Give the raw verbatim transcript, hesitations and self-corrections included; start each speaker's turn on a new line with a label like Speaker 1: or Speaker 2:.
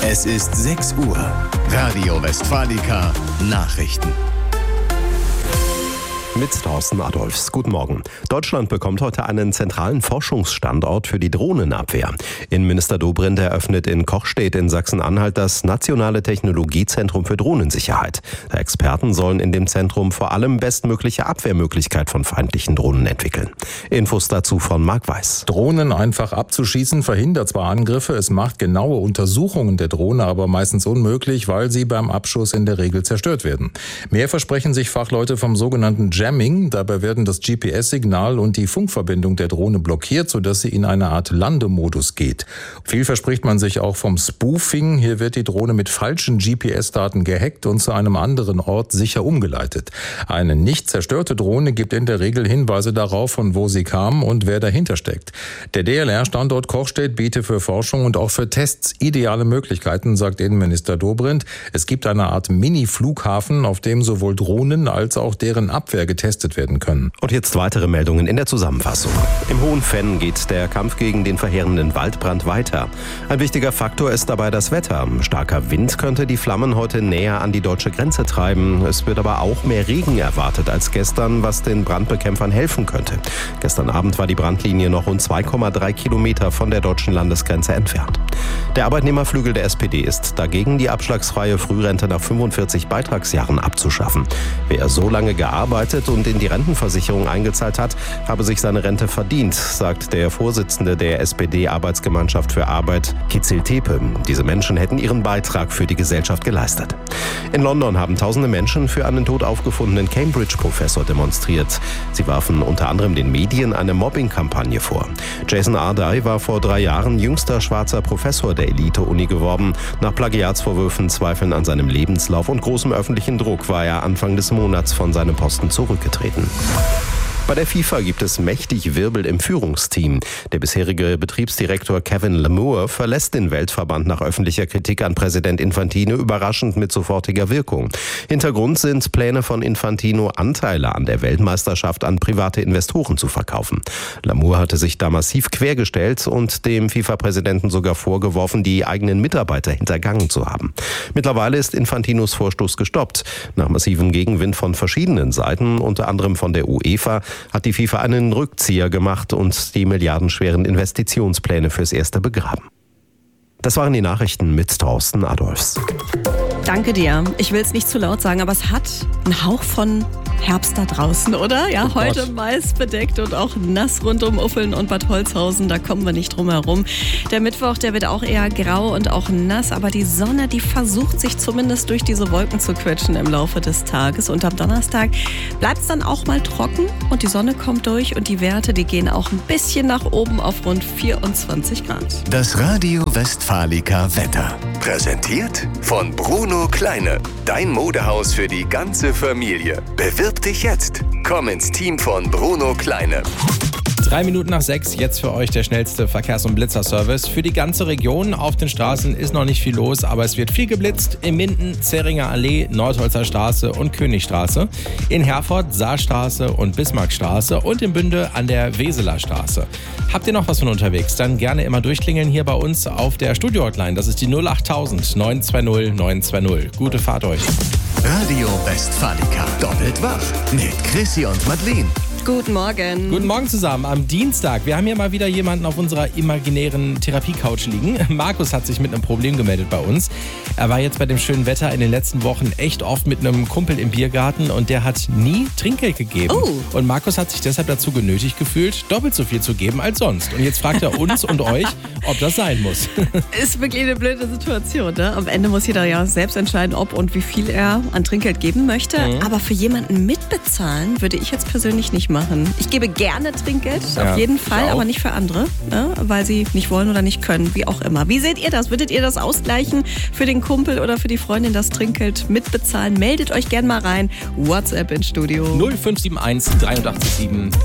Speaker 1: Es ist sechs Uhr. Radio Westfalica Nachrichten.
Speaker 2: Mit Thorsten Adolfs. Guten Morgen. Deutschland bekommt heute einen zentralen Forschungsstandort für die Drohnenabwehr. Innenminister Dobrindt eröffnet in Kochstedt in Sachsen-Anhalt das Nationale Technologiezentrum für Drohnensicherheit. Experten sollen in dem Zentrum vor allem bestmögliche Abwehrmöglichkeit von feindlichen Drohnen entwickeln. Infos dazu von Marc Weiß.
Speaker 3: Drohnen einfach abzuschießen verhindert zwar Angriffe, es macht genaue Untersuchungen der Drohne aber meistens unmöglich, weil sie beim Abschuss in der Regel zerstört werden. Mehr versprechen sich Fachleute vom sogenannten Jamming. Dabei werden das G P S-Signal und die Funkverbindung der Drohne blockiert, sodass sie in eine Art Landemodus geht. Viel verspricht man sich auch vom Spoofing. Hier wird die Drohne mit falschen G P S-Daten gehackt und zu einem anderen Ort sicher umgeleitet. Eine nicht zerstörte Drohne gibt in der Regel Hinweise darauf, von wo sie kam und wer dahinter steckt. Der D L R-Standort Kochstedt bietet für Forschung und auch für Tests ideale Möglichkeiten, sagt Innenminister Dobrindt. Es gibt eine Art Mini-Flughafen, auf dem sowohl Drohnen als auch deren Abwehr getestet werden können.
Speaker 2: Und jetzt weitere Meldungen in der Zusammenfassung. Im Hohen Venn geht der Kampf gegen den verheerenden Waldbrand weiter. Ein wichtiger Faktor ist dabei das Wetter. Starker Wind könnte die Flammen heute näher an die deutsche Grenze treiben. Es wird aber auch mehr Regen erwartet als gestern, was den Brandbekämpfern helfen könnte. Gestern Abend war die Brandlinie noch rund zwei Komma drei Kilometer von der deutschen Landesgrenze entfernt. Der Arbeitnehmerflügel der S P D ist dagegen, die abschlagsfreie Frührente nach fünfundvierzig Beitragsjahren abzuschaffen. Wer so lange gearbeitet und in die Rentenversicherung eingezahlt hat, habe sich seine Rente verdient, sagt der Vorsitzende der S P D-Arbeitsgemeinschaft für Arbeit, Kizil Tepe. Diese Menschen hätten ihren Beitrag für die Gesellschaft geleistet. In London haben tausende Menschen für einen tot aufgefundenen Cambridge-Professor demonstriert. Sie warfen unter anderem den Medien eine Mobbing-Kampagne vor. Jason Ardai war vor drei Jahren jüngster schwarzer Professor der Elite-Uni geworden. Nach Plagiatsvorwürfen, Zweifeln an seinem Lebenslauf und großem öffentlichen Druck war er Anfang des Monats von seinem Posten zurückgetreten. Bei der FIFA gibt es mächtig Wirbel im Führungsteam. Der bisherige Betriebsdirektor Kevin Lamour verlässt den Weltverband nach öffentlicher Kritik an Präsident Infantino überraschend mit sofortiger Wirkung. Hintergrund sind Pläne von Infantino, Anteile an der Weltmeisterschaft an private Investoren zu verkaufen. Lamour hatte sich da massiv quergestellt und dem FIFA-Präsidenten sogar vorgeworfen, die eigenen Mitarbeiter hintergangen zu haben. Mittlerweile ist Infantinos Vorstoß gestoppt. Nach massivem Gegenwind von verschiedenen Seiten, unter anderem von der UEFA, hat die FIFA einen Rückzieher gemacht und die milliardenschweren Investitionspläne fürs Erste begraben. Das waren die Nachrichten mit Thorsten Adolfs.
Speaker 4: Danke dir. Ich will es nicht zu laut sagen, aber es hat einen Hauch von Herbst da draußen, oder? Ja,
Speaker 3: oh
Speaker 4: heute
Speaker 3: Gott.
Speaker 4: meist bedeckt und auch nass rund um Uffeln und Bad Holzhausen. Da kommen wir nicht drum herum. Der Mittwoch, der wird auch eher grau und auch nass. Aber die Sonne, die versucht sich zumindest durch diese Wolken zu quetschen im Laufe des Tages. Und am Donnerstag bleibt es dann auch mal trocken und die Sonne kommt durch. Und die Werte, die gehen auch ein bisschen nach oben auf rund vierundzwanzig Grad.
Speaker 1: Das Radio Westfalica Wetter. Präsentiert von Bruno Kleine. Dein Modehaus für die ganze Familie. Bewirb dich jetzt. Komm ins Team von Bruno Kleine.
Speaker 5: Drei Minuten nach sechs, jetzt für euch der schnellste Verkehrs- und Blitzerservice. Für die ganze Region auf den Straßen ist noch nicht viel los, aber es wird viel geblitzt. In Minden, Zähringer Allee, Nordholzer Straße und Königstraße. In Herford, Saarstraße und Bismarckstraße und in Bünde an der Weseler Straße. Habt ihr noch was von unterwegs? Dann gerne immer durchklingeln hier bei uns auf der Studio-Hotline. Das ist die null achttausend neun zwei null neun zwei null. Gute Fahrt euch.
Speaker 1: Radio Westfalica. Doppelt wach. Mit Chrissy und Madeleine.
Speaker 4: Guten Morgen.
Speaker 5: Guten Morgen zusammen am Dienstag. Wir haben hier mal wieder jemanden auf unserer imaginären Therapiecouch liegen. Markus hat sich mit einem Problem gemeldet bei uns. Er war jetzt bei dem schönen Wetter in den letzten Wochen echt oft mit einem Kumpel im Biergarten und der hat nie Trinkgeld gegeben.
Speaker 4: Oh.
Speaker 5: Und Markus hat sich deshalb dazu genötigt gefühlt, doppelt so viel zu geben als sonst. Und jetzt fragt er uns und euch, ob das sein muss.
Speaker 4: Ist wirklich eine blöde Situation, ne? Am Ende muss jeder ja selbst entscheiden, ob und wie viel er an Trinkgeld geben möchte. Mhm. Aber für jemanden mitbezahlen würde ich jetzt persönlich nicht machen. Ich gebe gerne Trinkgeld,
Speaker 5: Ja,
Speaker 4: auf jeden
Speaker 5: ich
Speaker 4: Fall,
Speaker 5: auch.
Speaker 4: aber nicht für andere, ne? Weil sie nicht wollen oder nicht können, wie auch immer. Wie seht ihr das? Würdet ihr das ausgleichen für den Kumpel oder für die Freundin, das Trinkgeld mitbezahlen? Meldet euch gerne mal rein. WhatsApp ins Studio.
Speaker 5: null fünf sieben eins drei acht sieben